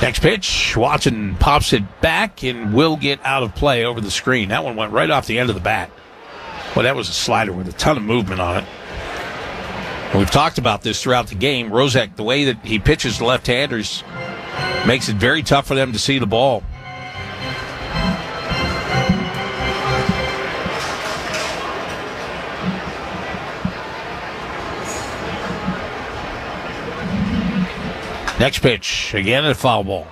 Next pitch, Watson pops it back and will get out of play over the screen. That one went right off the end of the bat. Well, that was a slider with a ton of movement on it. And we've talked about this throughout the game. Rozek, the way that he pitches to left-handers, makes it very tough for them to see the ball. Next pitch, again a foul ball.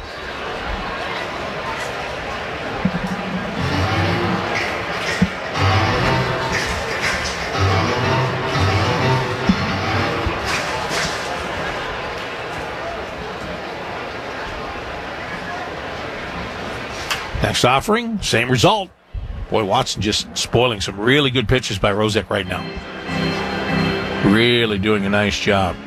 Next offering, same result. Boy, Watson just spoiling some really good pitches by Rozek right now. Really doing a nice job.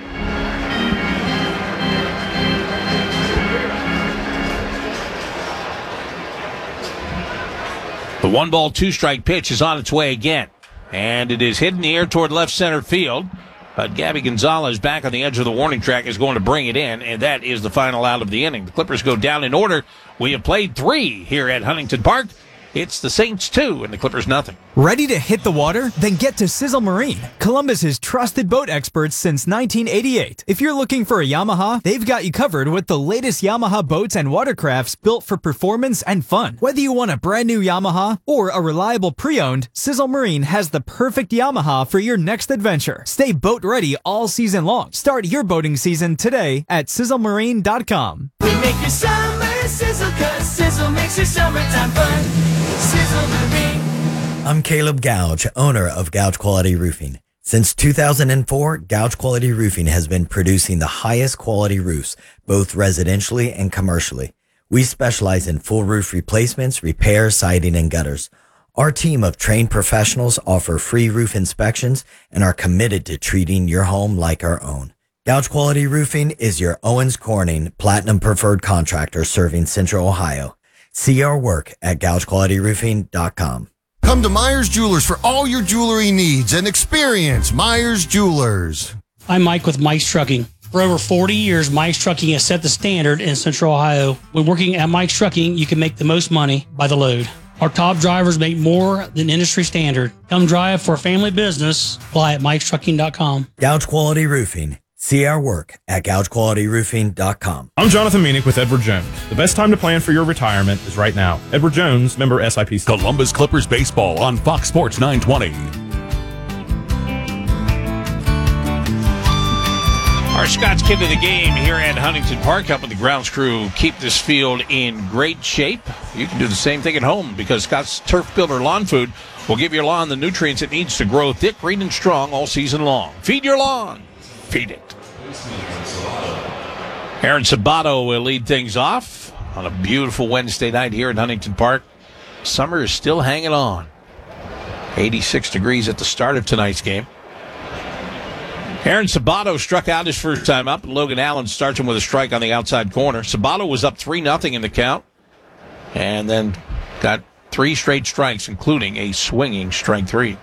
The 1-ball, 2-strike pitch is on its way again. And it is hit in the air toward left center field. But Gabby Gonzalez back on the edge of the warning track is going to bring it in. And that is the final out of the inning. The Clippers go down in order. We have played 3 here at Huntington Park. It's the Saints 2 and the Clippers nothing. Ready to hit the water? Then get to Sizzle Marine, Columbus's trusted boat experts since 1988. If you're looking for a Yamaha, they've got you covered with the latest Yamaha boats and watercrafts built for performance and fun. Whether you want a brand new Yamaha or a reliable pre-owned, Sizzle Marine has the perfect Yamaha for your next adventure. Stay boat ready all season long. Start your boating season today at sizzlemarine.com. We make your summer sizzle, 'cause Sizzle makes your summertime fun. Sizzle Marine. I'm Caleb Gouge, owner of Gouge Quality Roofing. Since 2004, Gouge Quality Roofing has been producing the highest quality roofs, both residentially and commercially. We specialize in full roof replacements, repairs, siding, and gutters. Our team of trained professionals offer free roof inspections and are committed to treating your home like our own. Gouge Quality Roofing is your Owens Corning Platinum Preferred Contractor serving Central Ohio. See our work at GougeQualityRoofing.com. Come to Myers Jewelers for all your jewelry needs and experience Myers Jewelers. I'm Mike with Mike's Trucking. For over 40 years, Mike's Trucking has set the standard in Central Ohio. When working at Mike's Trucking, you can make the most money by the load. Our top drivers make more than industry standard. Come drive for a family business. Apply at Mike'sTrucking.com. Gouge Quality Roofing. See our work at GougeQualityRoofing.com. I'm Jonathan Meanick with Edward Jones. The best time to plan for your retirement is right now. Edward Jones, member SIPC. Columbus Clippers baseball on Fox Sports 920. Our Scott's Kid of the Game here at Huntington Park, helping the grounds crew keep this field in great shape. You can do the same thing at home because Scott's Turf Builder Lawn Food will give your lawn the nutrients it needs to grow thick, green, and strong all season long. Feed your lawn. Feed it. Aaron Sabato will lead things off on a beautiful Wednesday night here at Huntington Park. Summer is still hanging on. 86 degrees at the start of tonight's game. Aaron Sabato struck out his first time up, and Logan Allen starts him with a strike on the outside corner. Sabato was up 3-0 in the count, and then got 3 straight strikes, including a swinging strike 3.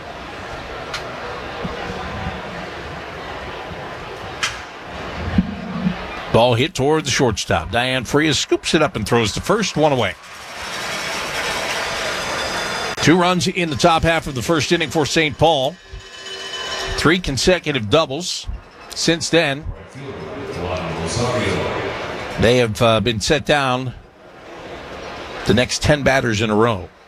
Ball hit toward the shortstop. Diane Frias scoops it up and throws the first one away. 2 runs in the top half of the first inning for St. Paul. 3 consecutive doubles. Since then, they have been set down the next 10 batters in a row.